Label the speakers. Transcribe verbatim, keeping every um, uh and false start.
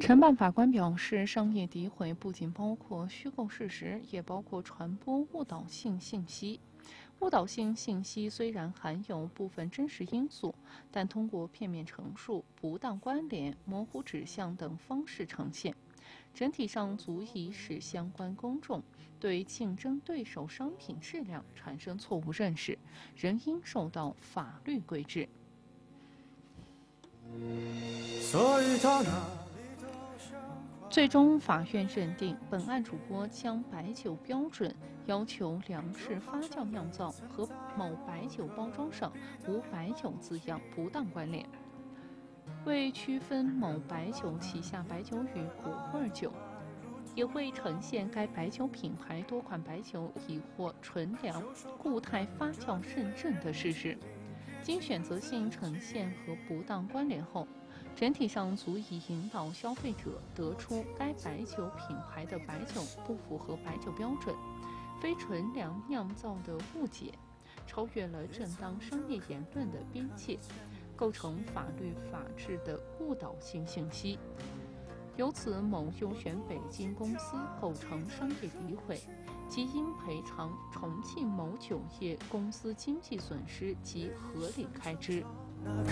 Speaker 1: 承办法官表示，商业诋毁不仅包括虚构事实，也包括传播误导性信息。误导性信息虽然含有部分真实因素，但通过片面陈述、不当关联、模糊指向等方式呈现，整体上足以使相关公众对竞争对手商品质量产生错误认识，仍应受到法律规制。所以他最终，法院认定本案主播将白酒标准要求粮食发酵酿造和某白酒包装上无白酒字样不当关联。为区分某白酒旗下白酒与果味酒，也会呈现该白酒品牌多款白酒已获纯粮、固态发酵认证的事实，经选择性呈现和不当关联后，整体上足以引导消费者得出该白酒品牌的白酒不符合白酒标准，非纯粮酿造的误解，超越了正当商业言论的边界，构成法律法治的误导性信息。由此，某优选北京公司构成商业诋毁，即应赔偿重庆某酒业公司经济损失及合理开支。